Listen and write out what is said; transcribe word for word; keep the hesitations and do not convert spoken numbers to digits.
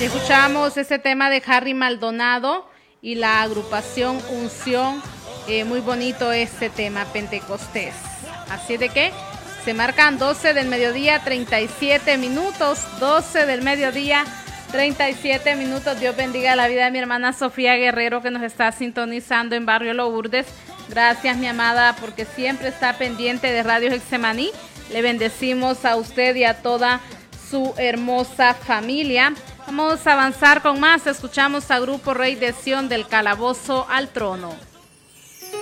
Así escuchamos ese tema de Harry Maldonado y la agrupación Unción. Eh, muy bonito este tema, Pentecostés. Así de que se marcan doce del mediodía, treinta y siete minutos. doce del mediodía, treinta y siete minutos. Dios bendiga la vida de mi hermana Sofía Guerrero, que nos está sintonizando en Barrio Lourdes. Gracias, mi amada, porque siempre está pendiente de Radio Getsemaní. Le bendecimos a usted y a toda su hermosa familia. Vamos a avanzar con más. Escuchamos a Grupo Rey de Sion, del Calabozo al Trono.